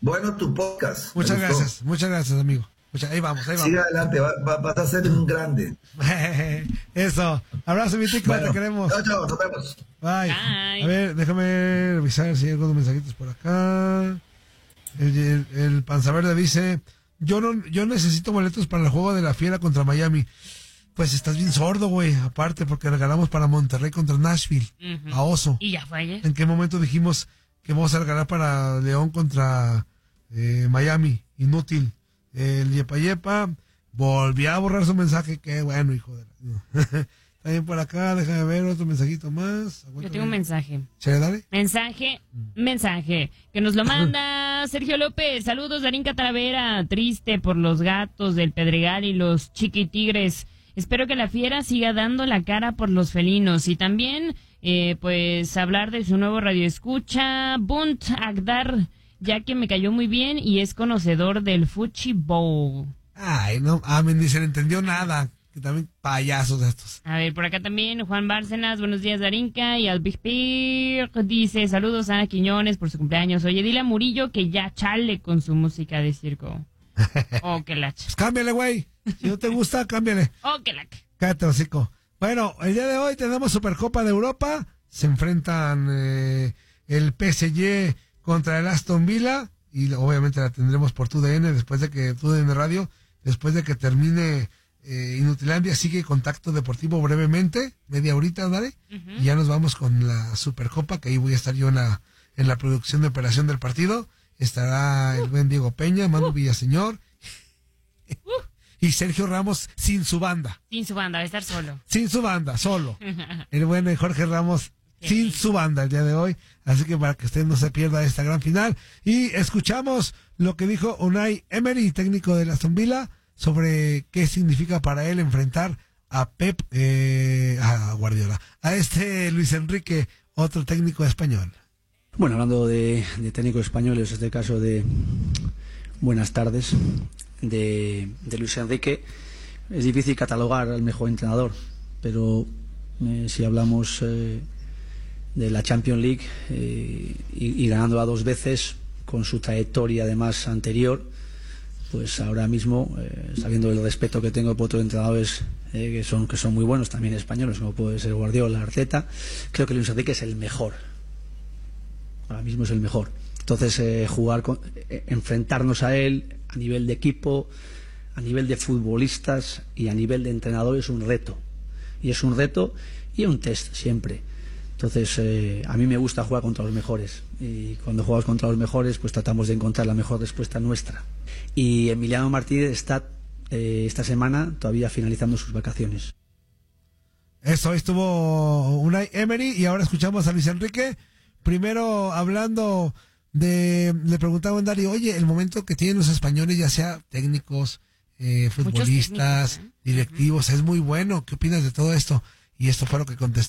Bueno, tu podcast. Muchas gracias, amigo. Ahí vamos. Sigue adelante, vas a ser un grande. Eso. Abrazo, mi tico, te queremos. Chao, nos vemos. Bye. A ver, déjame revisar si hay algunos mensajitos por acá. El Panza Verde dice: yo necesito boletos para el juego de la Fiera contra Miami. Pues estás bien sordo, güey. Aparte, porque regalamos para Monterrey contra Nashville, a Oso. Y ya fue ayer. ¿En qué momento dijimos que vamos a regalar para León contra Miami? Inútil. El Yepa volvió a borrar su mensaje. Qué bueno, hijo de la... También por acá, déjame ver otro mensajito más. Yo tengo un mensaje. ¿Sí, dale? Mensaje. Que nos lo manda Sergio López. Saludos, Darinka Talavera. Triste por los gatos del Pedregal y los chiquitigres. Espero que la Fiera siga dando la cara por los felinos. Y también, pues, hablar de su nuevo radioescucha, Bunt Agdar, ya que me cayó muy bien y es conocedor del Fuchi Bowl. Ay, no, ni se le entendió nada. Que también payasos estos. A ver, por acá también Juan Bárcenas, buenos días Darinka, y al Big Pig dice, saludos a Ana Quiñones por su cumpleaños. Oye, dile a Murillo que ya chale con su música de circo. Oh, que lacha. Pues cámbiale, güey. Si no te gusta, cámbiale. Oh, que lacha. Cállate, hocico. Bueno, el día de hoy tenemos Supercopa de Europa. Se enfrentan el PSG contra el Aston Villa. Y obviamente la tendremos por TUDN después de que TUDN Radio, después de que termine Inutilandia, sigue Contacto Deportivo brevemente, media horita, dale. Y ya nos vamos con la Supercopa, que ahí voy a estar yo en la producción de operación del partido. Estará el buen Diego Peña, Manu Villaseñor y Sergio Ramos sin su banda. Sin su banda, va a estar solo. Sin su banda, solo. El buen Jorge Ramos sin su banda el día de hoy. Así que para que usted no se pierda esta gran final. Y escuchamos lo que dijo Unai Emery, técnico de Aston Villa, sobre qué significa para él enfrentar a Pep, a Guardiola, a Luis Enrique, otro técnico español. Bueno, hablando de técnicos españoles, en este caso de buenas tardes, de Luis Enrique, es difícil catalogar al mejor entrenador, pero si hablamos de la Champions League y ganándola 2 veces, con su trayectoria además anterior, pues ahora mismo, sabiendo el respeto que tengo por otros entrenadores que son muy buenos, también españoles, como puede ser Guardiola, Arteta, creo que Luis Enrique es el mejor. Ahora mismo es el mejor. Entonces, enfrentarnos a él a nivel de equipo, a nivel de futbolistas y a nivel de entrenador es un reto. Y es un reto y un test siempre. Entonces, a mí me gusta jugar contra los mejores. Y cuando jugamos contra los mejores, pues tratamos de encontrar la mejor respuesta nuestra. Y Emiliano Martínez está esta semana todavía finalizando sus vacaciones. Eso, estuvo Unai Emery y ahora escuchamos a Luis Enrique. Primero hablando le preguntaba a Dario, oye, el momento que tienen los españoles, ya sea técnicos, futbolistas, directivos, es muy bueno. ¿Qué opinas de todo esto? Y esto fue lo que contestó.